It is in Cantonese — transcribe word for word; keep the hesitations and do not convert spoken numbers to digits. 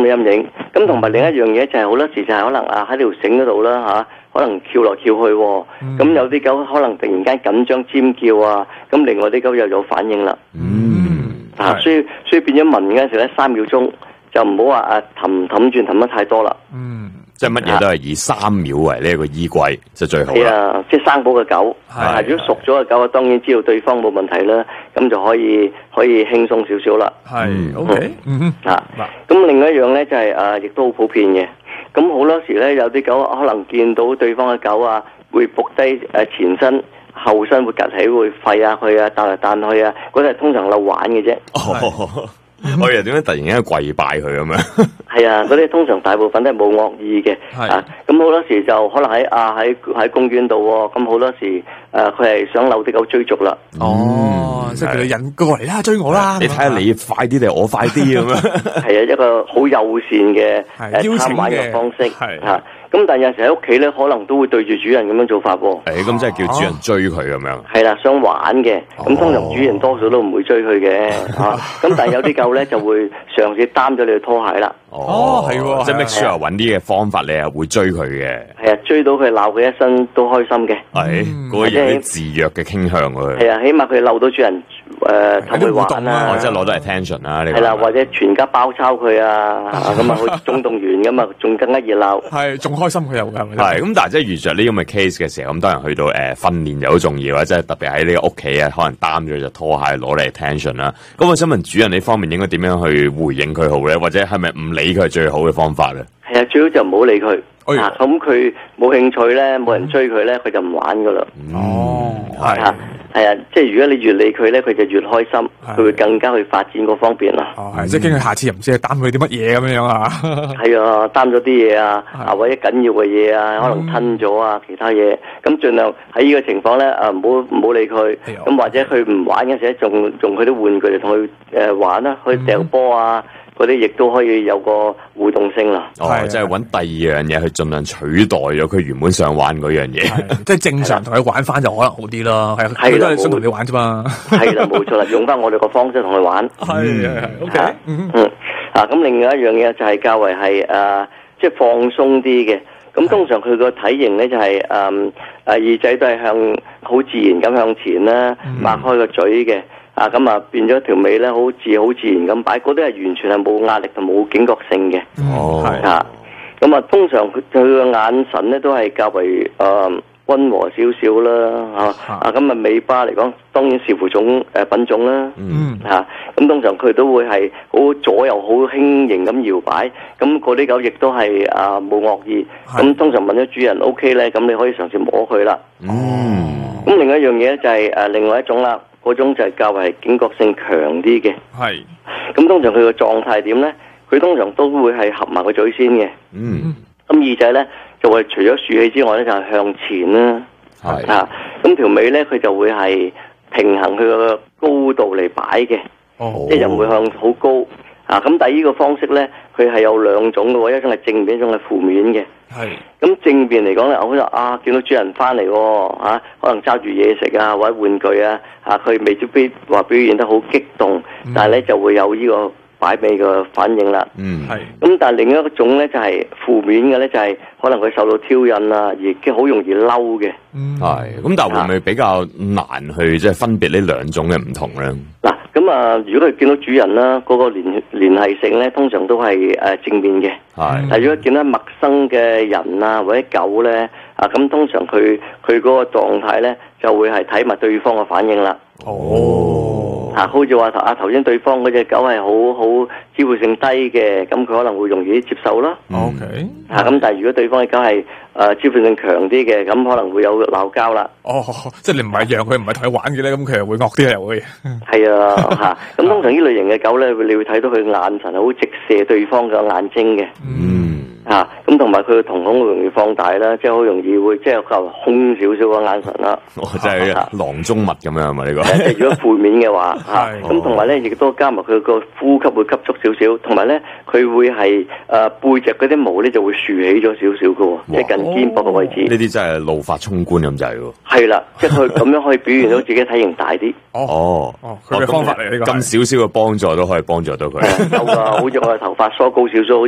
嘅陰影。咁同埋另一樣嘢就係好多時就係可能啊喺條繩嗰度啦嚇，可能跳來跳去，咁、嗯、有啲狗可能突然間緊張尖叫啊，咁另外啲狗又有反應啦。 嗯， 啊，所以所以變咗聞嗰陣時咧，三秒鐘就唔好話啊氹氹轉氹得太多啦。 嗯，即係乜嘢都係以三秒為呢個依歸就最好啦。 係啊，即係生保嘅狗，啊，如果熟咗嘅狗，當然知道對方冇問題啦，咁就可以可以輕鬆少少啦。 係 ，OK，嗯哼， 啊，咁另外一樣咧就係、是、啊，亦都好普遍嘅。咁好多時咧，有啲狗可能見到對方嘅狗啊，會伏低誒前身、後身會趌起，會吠下佢啊，彈嚟彈去啊，嗰啲係通常溜玩嘅啫。 哦，我以為點解突然間跪拜佢咁樣？ 係啊，嗰啲通常大部分都係冇惡意嘅。啊，咁好多時就可能喺啊喺喺公園度喎，咁好多時誒佢係想溜啲狗追逐啦。 哦，嗯、即係佢哋引過嚟啦，追我啦！你睇下你快啲定我快啲咁樣？係啊，一個好友善嘅誒貪玩嘅方式嚇。咁但係有時喺屋企咧，可能都會對住主人咁樣做法喎。 誒，咁即係叫主人追佢咁樣。 係啦，想玩嘅。咁通常主人多數都唔會追佢嘅嚇。咁但係有啲狗咧就會嘗試擔咗你嘅拖鞋啦。 哦，係喎，即係 make sure 揾啲嘅方法，你係會追佢嘅。 係啊，追到佢鬧佢一身都開心嘅。 係，嗰個有啲自虐嘅傾向喎。 係啊，起碼佢鬧到主人誒同佢玩啦， 即係攞到 attention 啦。 係啦，或者全家包抄佢啊，咁啊好似總動員咁啊，仲更加熱鬧。 係，仲開心佢又係咪？ 係，咁但係即係遇着呢咁嘅 case 嘅時候，咁當然去到誒訓練又好重要啊，即係特別喺呢個屋企啊，可能擔咗隻拖鞋攞嚟 attention 啦。咁我想問主人呢方面應該點樣去回應佢好咧？或者係咪唔理佢係最好嘅方法咧？ 係啊，最好就唔好理佢。啊，咁佢冇興趣咧，冇人追佢咧，佢就唔玩噶啦。 哦， 係啊，係啊，即係如果你越理佢咧，佢就越開心，佢會更加去發展嗰方面啦。 哦，係，即係驚佢下次又唔知係擔佢啲乜嘢咁樣樣啊。 係啊，擔咗啲嘢啊，啊或者緊要嘅嘢啊，可能吞咗啊，其他嘢，咁盡量喺呢個情況咧，啊唔好唔好理佢。咁或者佢唔玩嘅時候，仲用佢啲玩具嚟同佢誒玩啦，去掟波啊。嗰啲亦都可以有個互動性啦。 哦，即係揾第二樣嘢去盡量取代咗佢原本想玩嗰樣嘢， 即係正常同佢玩翻就可能好啲咯。係啊，佢都係想同你玩啫嘛。 係啦，冇錯啦，用翻我哋個方式同佢玩。 係係係 ，OK。 嗯啊，咁另外一樣嘢就係較為係誒，即係放鬆啲嘅。咁通常佢個體型咧就係誒誒耳仔都係向好自然咁向前啦，擘開個嘴嘅。啊，咁啊變咗條尾咧，好自好自然咁擺，嗰啲係完全係冇壓力同冇警覺性嘅。 哦， 係啊，咁啊通常佢佢個眼神咧都係較為誒溫和少少啦，嚇啊咁啊尾巴嚟講，當然視乎種誒品種啦。 嗯， 嚇咁通常佢都會係好左右好輕盈咁搖擺，咁嗰啲狗亦都係啊冇惡意。咁通常問咗主人 O K 咧，咁你可以嘗試摸佢啦。 嗯， 咁另外一樣嘢就係誒另外一種啦。嗰種就係較為警覺性強啲嘅， 係。 咁通常佢個狀態點咧？佢通常都會係合埋個嘴先嘅。 嗯。 咁耳仔咧就會除咗豎起之外咧，就係、是、向前啦。 係。 啊，咁條尾咧佢就會係平衡佢個高度嚟擺嘅。 哦。 即係就唔會向好高。啊，咁但係呢個方式咧，佢係有兩種嘅喎，一種係正面，一種係負面嘅。 係。咁正面嚟講咧，好似啊，見到主人翻嚟喎，啊，可能揸住嘢食啊，或者玩具啊，啊，佢未必話表現得好激動，嗯、但係咧就會有呢個擺尾嘅反應啦。 嗯，係。 咁但係另一種咧就係、是、負面嘅咧，就係、是、可能佢受到挑釁啊，而好容易嬲嘅。 嗯，係。咁但係會唔會比較難去即係分別呢兩種嘅唔同咧？ 嗱。咁啊，如果佢見到主人啦，嗰、那個聯聯繫性咧，通常都係誒正面嘅。係。但係如果見到陌生嘅人啊，或者狗咧，啊咁通常佢佢嗰個狀態咧，就會係睇埋對方嘅反應啦。 哦。 啊，好似話頭啊頭先對方嗰隻狗係好好知會性低嘅，咁佢可能會容易啲接受啦。 O K。 啊，咁但係如果對方嘅狗係誒知會性強啲嘅，咁可能會有鬧交啦。 哦，即係你唔係讓佢，唔係同佢玩嘅咧，咁佢又會惡啲又會。 係啊，吓咁通常呢類型嘅狗咧，你會睇到佢眼神係好直射對方嘅眼睛嘅。 嗯。 吓咁同埋佢嘅瞳孔好容易放大啦，即係好容易會即係較空少少嘅眼神啦。 哦，即係囊中物咁樣係咪呢個？ 即係如果負面嘅話，吓咁同埋咧，亦都加埋佢個呼吸會急促少少，同埋咧佢會係誒背脊嗰啲毛咧就會豎起咗少少嘅，即係近肩膊嘅位置。 呢啲真係怒髮衝冠咁滯喎。 係啦，即係佢咁樣可以表現到自己體型大啲。 哦哦， 佢嘅方法嚟呢個。 咁少少嘅幫助都可以幫助到佢。 有噶，好似我嘅頭髮梳高少少。